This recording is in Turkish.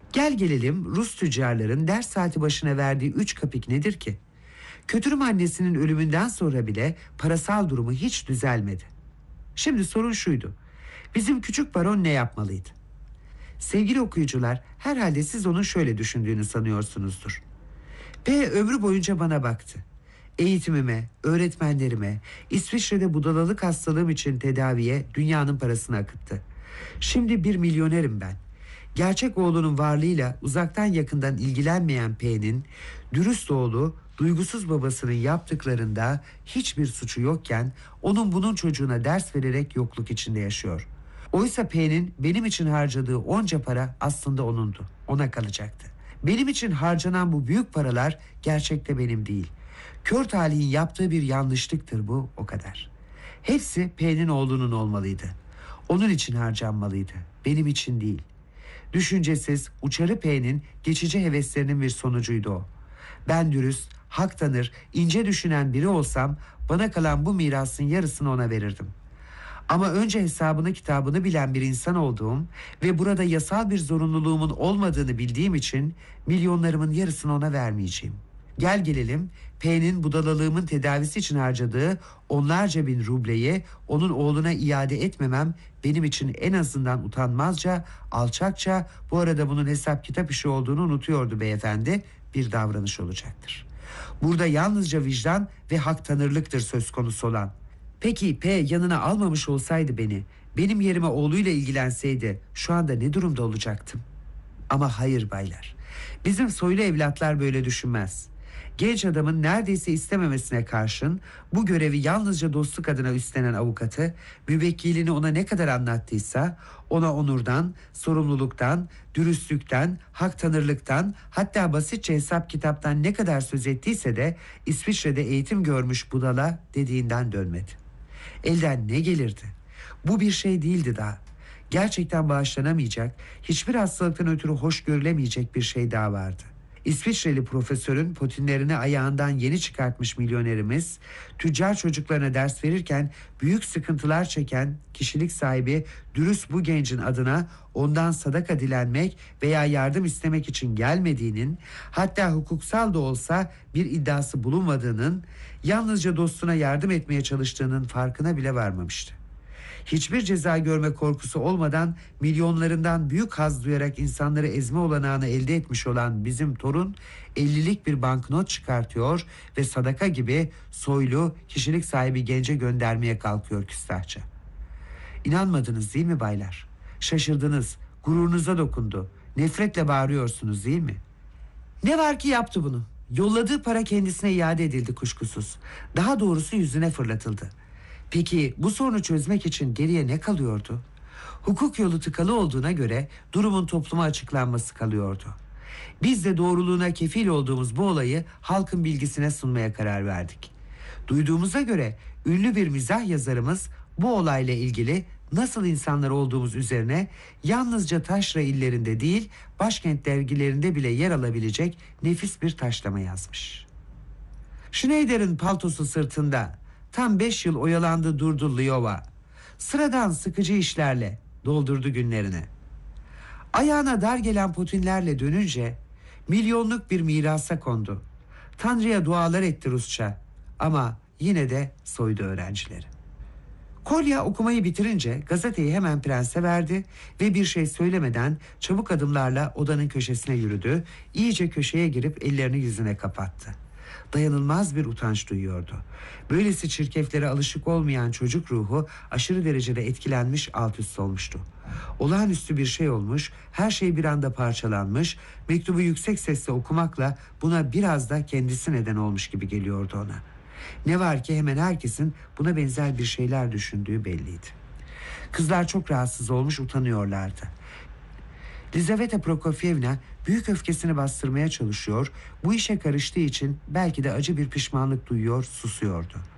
Gel gelelim Rus tüccarların ders saati başına verdiği 3 kapik nedir ki? Kötürüm annesinin ölümünden sonra bile parasal durumu hiç düzelmedi. Şimdi sorun şuydu. Bizim küçük baron ne yapmalıydı? Sevgili okuyucular, herhalde siz onun şöyle düşündüğünü sanıyorsunuzdur. P ömrü boyunca bana baktı. Eğitimime, öğretmenlerime, İsviçre'de budalalık hastalığım için tedaviye dünyanın parasını akıttı. Şimdi bir milyonerim ben. Gerçek oğlunun varlığıyla uzaktan yakından ilgilenmeyen P'nin dürüst oğlu, duygusuz babasının yaptıklarında hiçbir suçu yokken onun bunun çocuğuna ders vererek yokluk içinde yaşıyor. Oysa P'nin benim için harcadığı onca para aslında onundu, ona kalacaktı. Benim için harcanan bu büyük paralar gerçekte benim değil. Kör talihin yaptığı bir yanlışlıktır bu, o kadar. Hepsi P'nin oğlunun olmalıydı. Onun için harcanmalıydı, benim için değil. Düşüncesiz, uçarı P'nin geçici heveslerinin bir sonucuydu o. Ben dürüst, hak tanır, ince düşünen biri olsam bana kalan bu mirasın yarısını ona verirdim. Ama önce hesabını kitabını bilen bir insan olduğum ve burada yasal bir zorunluluğumun olmadığını bildiğim için milyonlarımın yarısını ona vermeyeceğim. Gel gelelim P'nin budalalığımın tedavisi için harcadığı onlarca bin rubleyi onun oğluna iade etmemem benim için en azından utanmazca, alçakça, bu arada bunun hesap kitap işi olduğunu unutuyordu beyefendi, bir davranış olacaktır. Burada yalnızca vicdan ve hak tanırlıktır söz konusu olan. Peki P yanına almamış olsaydı beni, benim yerime oğluyla ilgilenseydi şu anda ne durumda olacaktım? Ama hayır baylar, bizim soylu evlatlar böyle düşünmez. Genç adamın neredeyse istememesine karşın bu görevi yalnızca dostluk adına üstlenen avukatı, müvekkilini ona ne kadar anlattıysa ona onurdan, sorumluluktan, dürüstlükten, hak tanırlıktan, hatta basitçe hesap kitaptan ne kadar söz ettiyse de İsviçre'de eğitim görmüş budala dediğinden dönmedi. Elden ne gelirdi? Bu bir şey değildi daha. Gerçekten bağışlanamayacak, hiçbir hastalıktan ötürü hoş görülemeyecek bir şey daha vardı. İsviçreli profesörün potinlerini ayağından yeni çıkartmış milyonerimiz, tüccar çocuklarına ders verirken büyük sıkıntılar çeken kişilik sahibi dürüst bu gencin adına ondan sadaka dilenmek veya yardım istemek için gelmediğinin, hatta hukuksal da olsa bir iddiası bulunmadığının, yalnızca dostuna yardım etmeye çalıştığının farkına bile varmamıştı. Hiçbir ceza görme korkusu olmadan milyonlarından büyük haz duyarak insanları ezme olanağını elde etmiş olan bizim torun 50'lik bir banknot çıkartıyor ve sadaka gibi soylu kişilik sahibi gence göndermeye kalkıyor küstahça. İnanmadınız değil mi baylar? Şaşırdınız, gururunuza dokundu. Nefretle bağırıyorsunuz değil mi? Ne var ki yaptı bunu? Yolladığı para kendisine iade edildi kuşkusuz. Daha doğrusu yüzüne fırlatıldı. Peki bu sorunu çözmek için geriye ne kalıyordu? Hukuk yolu tıkalı olduğuna göre durumun topluma açıklanması kalıyordu. Biz de doğruluğuna kefil olduğumuz bu olayı halkın bilgisine sunmaya karar verdik. Duyduğumuza göre ünlü bir mizah yazarımız bu olayla ilgili nasıl insanlar olduğumuz üzerine yalnızca taşra illerinde değil, başkent dergilerinde bile yer alabilecek nefis bir taşlama yazmış. Schneider'in paltosu sırtında tam 5 yıl oyalandı durdu Lyova. Sıradan sıkıcı işlerle doldurdu günlerini. Ayağına dar gelen putinlerle dönünce milyonluk bir mirasa kondu. Tanrı'ya dualar etti Rusça ama yine de soydu öğrencileri. Kolya okumayı bitirince gazeteyi hemen prense verdi ve bir şey söylemeden çabuk adımlarla odanın köşesine yürüdü. İyice köşeye girip ellerini yüzüne kapattı. Dayanılmaz bir utanç duyuyordu. Böylesi çirkeflere alışık olmayan çocuk ruhu aşırı derecede etkilenmiş, alt üst olmuştu. Olağanüstü bir şey olmuş, her şey bir anda parçalanmış, mektubu yüksek sesle okumakla buna biraz da kendisi neden olmuş gibi geliyordu ona. Ne var ki hemen herkesin buna benzer bir şeyler düşündüğü belliydi. Kızlar çok rahatsız olmuş, utanıyorlardı. Lizaveta Prokofyevna büyük öfkesini bastırmaya çalışıyor, bu işe karıştığı için belki de acı bir pişmanlık duyuyor, susuyordu.